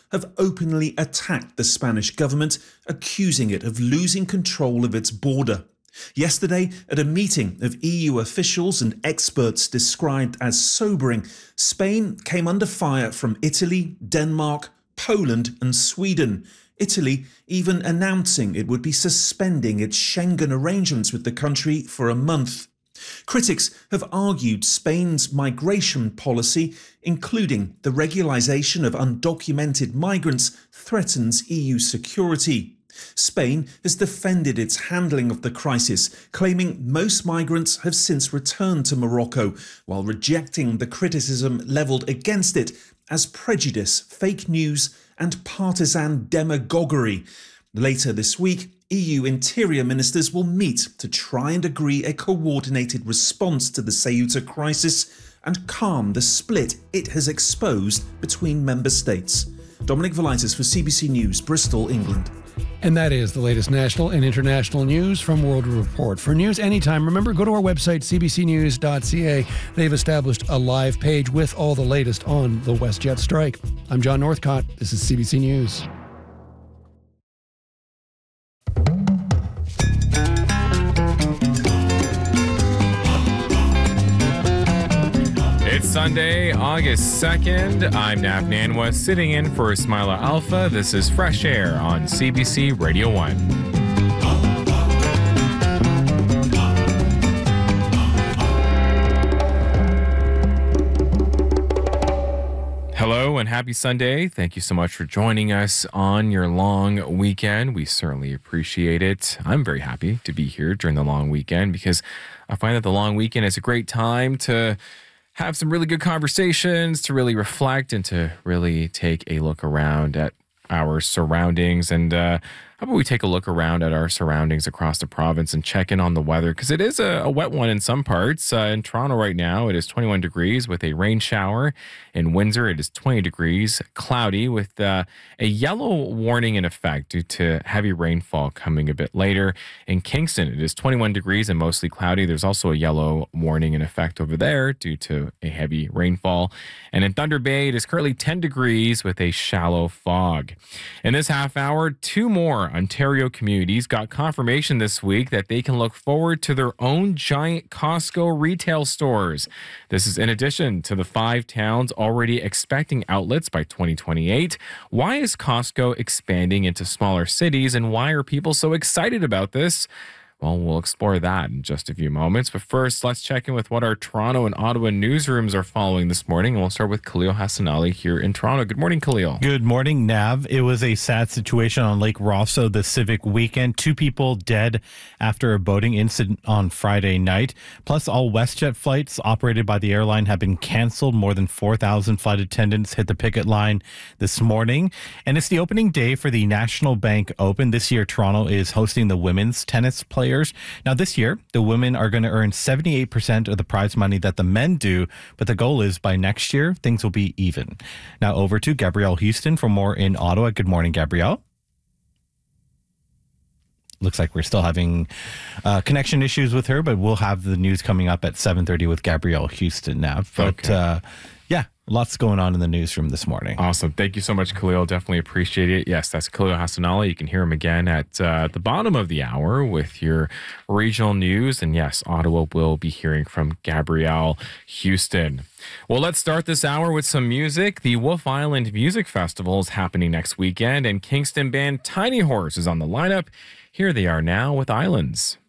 have openly attacked the Spanish government, accusing it of losing control of its border. Yesterday, at a meeting of EU officials and experts described as sobering, Spain came under fire from Italy, Denmark, Poland and Sweden. Italy even announcing it would be suspending its Schengen arrangements with the country for a month. Critics have argued Spain's migration policy, including the regularization of undocumented migrants, threatens EU security. Spain has defended its handling of the crisis, claiming most migrants have since returned to Morocco, while rejecting the criticism levelled against it as prejudice, fake news and partisan demagoguery. Later this week, EU interior ministers will meet to try and agree a coordinated response to the Ceuta crisis and calm the split it has exposed between member states. Dominic Velitis for CBC News, Bristol, England. And that is the latest national and international news from World Report. For news anytime, remember, go to our website, cbcnews.ca. They've established a live page with all the latest on the WestJet strike. I'm John Northcott. This is CBC News. It's Sunday, August 2nd. I'm Nav Nanwa, sitting in for Ismaila Alpha. This is Fresh Air on CBC Radio 1. Hello and happy Sunday. Thank you so much for joining us on your long weekend. We certainly appreciate it. I'm very happy to be here during the long weekend because I find that the long weekend is a great time to have some really good conversations, to really reflect and to really take a look around at our surroundings. And how about we take a look around at our surroundings across the province and check in on the weather, because it is a wet one in some parts. In Toronto right now, it is 21 degrees with a rain shower. In Windsor, it is 20 degrees, cloudy with a yellow warning in effect due to heavy rainfall coming a bit later. In Kingston, it is 21 degrees and mostly cloudy. There's also a yellow warning in effect over there due to a heavy rainfall. And in Thunder Bay, it is currently 10 degrees with a shallow fog. In this half hour, two more Ontario communities got confirmation this week that they can look forward to their own giant Costco retail stores. This is in addition to the 5 towns already expecting outlets by 2028. Why is Costco expanding into smaller cities, and why are people so excited about this? Well, we'll explore that in just a few moments. But first, let's check in with what our Toronto and Ottawa newsrooms are following this morning. And we'll start with Khalil Hassanali here in Toronto. Good morning, Khalil. Good morning, Nav. It was a sad situation on Lake Rosso this civic weekend. 2 people dead after a boating incident on Friday night. Plus, all WestJet flights operated by the airline have been canceled. More than 4,000 flight attendants hit the picket line this morning. And it's the opening day for the National Bank Open. This year, Toronto is hosting the women's tennis players. Now, this year, the women are going to earn 78% of the prize money that the men do, but the goal is by next year, things will be even. Now, over to Gabrielle Houston for more in Ottawa. Good morning, Gabrielle. Looks like we're still having connection issues with her, but we'll have the news coming up at 7:30 with Gabrielle Houston now. But yeah, lots going on in the newsroom this morning. Awesome. Thank you so much, Khalil. Definitely appreciate it. Yes, that's Khalil Hassanali. You can hear him again at the bottom of the hour with your regional news. And yes, Ottawa will be hearing from Gabrielle Houston. Well, let's start this hour with some music. The Wolf Island Music Festival is happening next weekend, and Kingston band Tiny Horse is on the lineup. Here they are now with Islands.